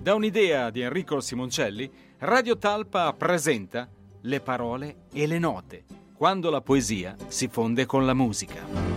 Da un'idea di Enrico Simoncelli, Radio Talpa presenta Le parole e le note, quando la poesia si fonde con la musica.